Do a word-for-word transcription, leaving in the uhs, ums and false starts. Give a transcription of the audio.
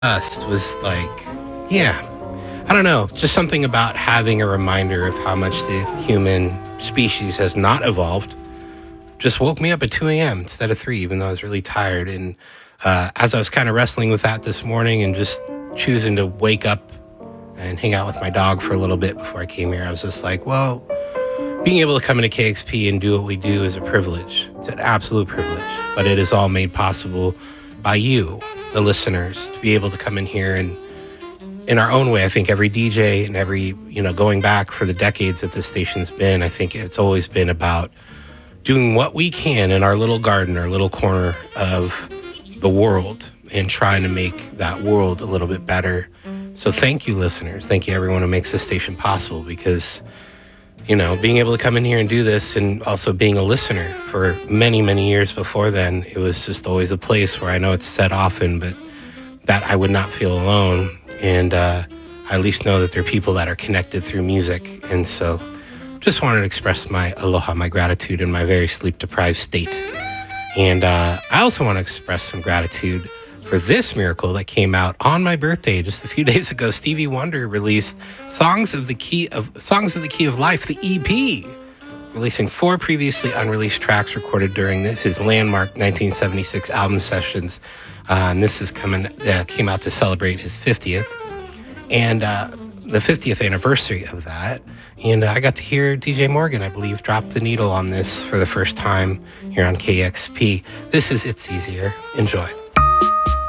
Dust was like, yeah, I don't know, just something about having a reminder of how much the human species has not evolved just woke me up at two a.m. instead of three, even though I was really tired. And uh, as I was kind of wrestling with that this morning and just choosing to wake up and hang out with my dog for a little bit before I came here, I was just like, well, being able to come into K X P and do what we do is a privilege. It's an absolute privilege, but it is all made possible by you, the listeners, to be able to come in here and in our own way. I think every D J and every, you know, going back for the decades that this station's been, I think it's always been about doing what we can in our little garden, our little corner of the world, and trying to make that world a little bit better. So thank you, listeners. Thank you, everyone who makes this station possible, because, you know, being able to come in here and do this, and also being a listener for many, many years before then, it was just always a place where I know it's said often, but that I would not feel alone. And uh, I at least know that there are people that are connected through music. And so just wanted to express my aloha, my gratitude in my very sleep-deprived state. And uh, I also want to express some gratitude for this miracle that came out on my birthday just a few days ago. Stevie Wonder released Songs of the Key of Songs of the Key of Life, the E P, releasing four previously unreleased tracks recorded during this, his landmark nineteen seventy-six album sessions. Uh, and this is coming uh, came out to celebrate his fiftieth. And uh, the fiftieth anniversary of that. And uh, I got to hear D J Morgan, I believe, drop the needle on this for the first time here on K X P. This is It's Easier. Enjoy.